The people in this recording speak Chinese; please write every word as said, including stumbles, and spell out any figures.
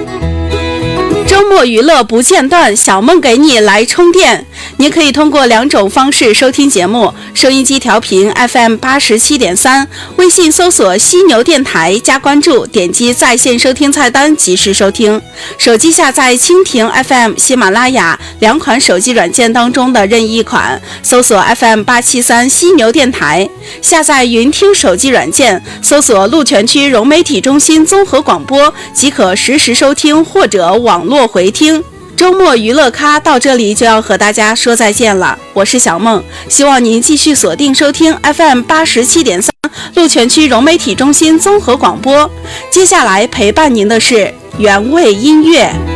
周末娱乐不间断，小梦给你来充电。您可以通过两种方式收听节目：收音机调频 F M 八十七点三，微信搜索犀牛电台加关注，点击在线收听菜单及时收听。手机下载蜻蜓 F M、喜马拉雅两款手机软件当中的任意一款，搜索 F M 八七三犀牛电台。下载云听手机软件，搜索鹿泉区融媒体中心综合广播，即可实时收听或者网络回听。周末娱乐咖到这里就要和大家说再见了，我是小梦，希望您继续锁定收听 F M 八十七点三鹿泉区融媒体中心综合广播。接下来陪伴您的是原味音乐。